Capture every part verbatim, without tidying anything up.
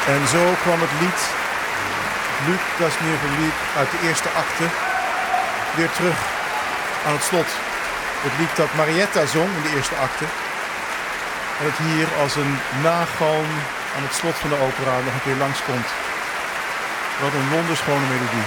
En zo kwam het lied Luc Casimir van Liep uit de eerste acte weer terug aan het slot. Het lied dat Marietta zong in de eerste acte. En het hier als een nagalm aan het slot van de opera nog een keer langskomt. Wat een wonderschone melodie.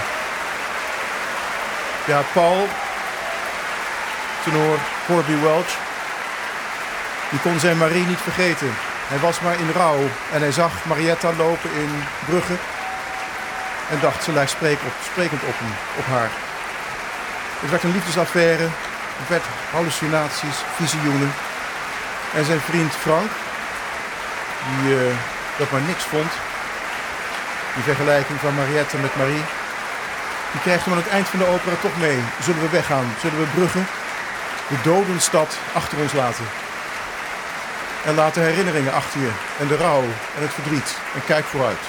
Ja, Paul, tenor Corby Welch, die kon zijn Marie niet vergeten. Hij was maar in rouw en hij zag Marietta lopen in Brugge en dacht, ze lijkt sprekend op, sprekend op, hem, op haar. Het werd een liefdesaffaire, het werd hallucinaties, visioenen. En zijn vriend Frank, die uh, dat maar niks vond, die vergelijking van Marietta met Marie, die krijgt hem aan het eind van de opera toch mee. Zullen we weggaan? Zullen we Brugge, de dodenstad, achter ons laten? En laat de herinneringen achter je en de rouw en het verdriet en kijk vooruit.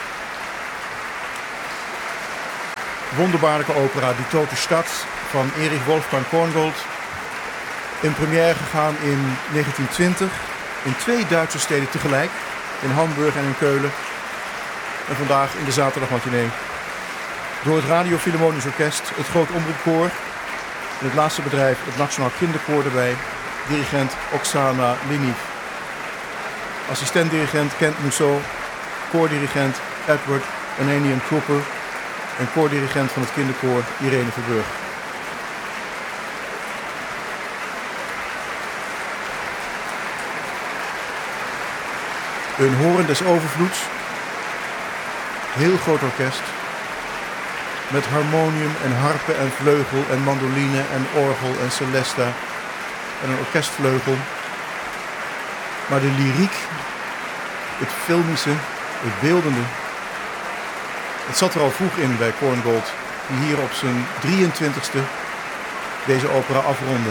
Wonderbaarlijke opera Die Tote Stad van Erich Wolfgang Korngold. In première gegaan in negentien twintig in twee Duitse steden tegelijk. In Hamburg en in Keulen. En vandaag in de zaterdagmatinee. Door het Radio Philharmonisch Orkest, het Groot Omroepkoor. En het laatste bedrijf, het Nationaal Kinderkoor erbij. Dirigent Oksana Liniv. Assistent-dirigent Kent Mousseau. Koordirigent Edward Ananian Cooper. En koordirigent van het kinderkoor Irene Verburg. Een horen des overvloeds. Heel groot orkest. Met harmonium en harpen en vleugel en mandoline en orgel en celesta. En een orkestvleugel. Maar de lyriek, het filmische, het beeldende. Het zat er al vroeg in bij Korngold, die hier op zijn drieëntwintigste deze opera afronde.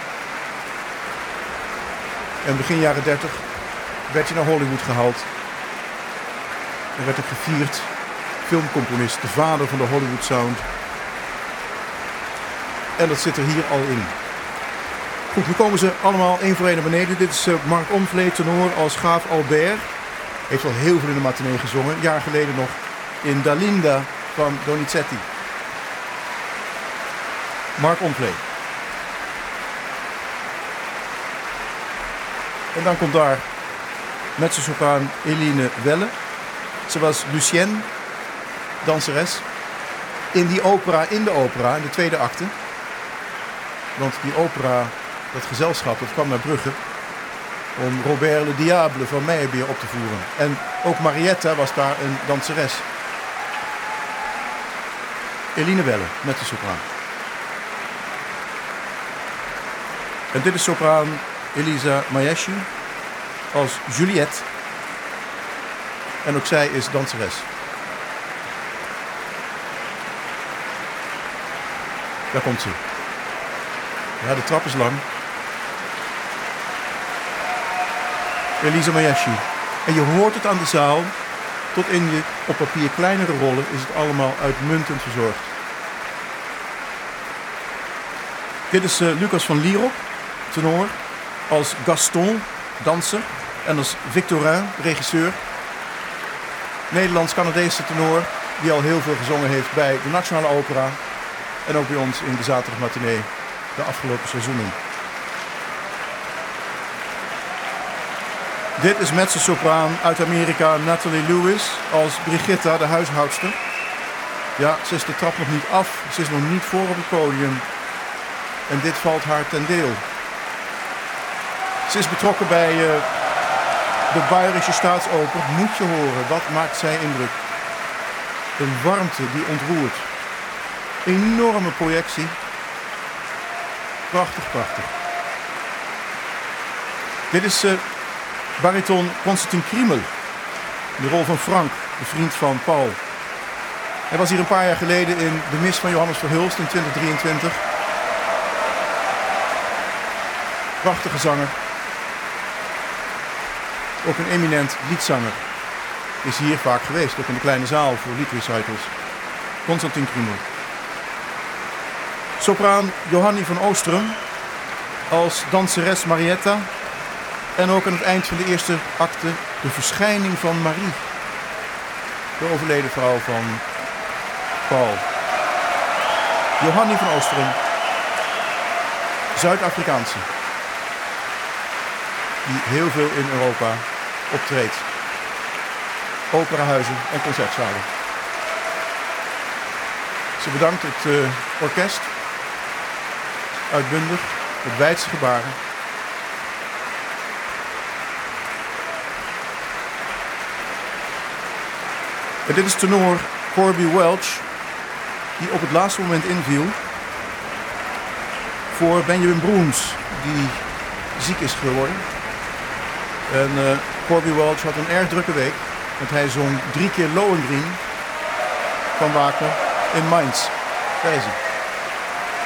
En begin jaren dertig werd hij naar Hollywood gehaald. En werd hij gevierd, filmcomponist, de vader van de Hollywood Sound. En dat zit er hier al in. Goed, nu komen ze allemaal één voor één naar beneden. Dit is uh, Marc Omvlee, tenor als Graaf Albert. Heeft al heel veel in de matinee gezongen, een jaar geleden nog in Dalinda van Donizetti. Marc Omvlee. En dan komt daar mezzosopraan Eline Welle. Ze was Lucienne, danseres, in die opera, in de opera, in de tweede acte. Want die opera, dat gezelschap, dat kwam naar Brugge om Robert le Diable van Meyerbeer op te voeren. En ook Marietta was daar een danseres. Eline Welle, mezzosopraan. En dit is sopraan Elisa Majeschi als Juliette. En ook zij is danseres. Daar komt ze. Ja, de trap is lang. Elisa Majeschi. En je hoort het aan de zaal. Tot in je op papier kleinere rollen is het allemaal uitmuntend verzorgd. Dit is uh, Lucas van Lierop, tenor. Als Gaston, danser. En als Victorin, regisseur. Nederlands-Canadese tenor. Die al heel veel gezongen heeft bij de Nationale Opera. En ook bij ons in de zaterdagmatinee de afgelopen seizoenen. Dit is mezzosopraan uit Amerika Natalie Lewis als Brigitta, de huishoudster. Ja, ze is de trap nog niet af. Ze is nog niet voor op het podium. En dit valt haar ten deel. Ze is betrokken bij uh, de Bayerische Staatsoper. Moet je horen, wat maakt zij indruk? Een warmte die ontroert. Enorme projectie. Prachtig, prachtig. Dit is uh, bariton Konstantin Kriemel. De rol van Frank, de vriend van Paul. Hij was hier een paar jaar geleden in De Mis van Johannes Verhulst in twintig drieëntwintig. Prachtige zanger. Ook een eminent liedzanger. Is hier vaak geweest, ook in de kleine zaal voor liedrecitals. Konstantin Kriemel. Sopraan Johanni van Oostrum als danseres Marietta. En ook aan het eind van de eerste acte de verschijning van Marie. de overleden vrouw van Paul. Johanni van Oostrum, Zuid-Afrikaanse, die heel veel in Europa optreedt. Operahuizen en concertzalen. Ze bedankt het uh, orkest, uitbundig, met wijdse gebaren. En dit is tenor Corby Welch, die op het laatste moment inviel voor Benjamin Bruns, die ziek is geworden. En uh, Corby Welch had een erg drukke week, want hij zong drie keer Lohengrin van Wagner in Mainz. Daar is hij.